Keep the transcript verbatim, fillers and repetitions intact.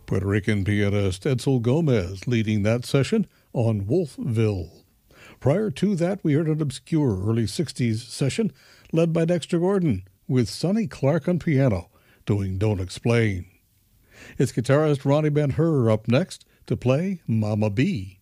Puerto Rican pianist Edsel Gomez leading that session on Wolfville. Prior to that, we heard an obscure early sixties session led by Dexter Gordon with Sonny Clark on piano doing Don't Explain. It's guitarist Ronnie Ben-Hur up next to play Mama B.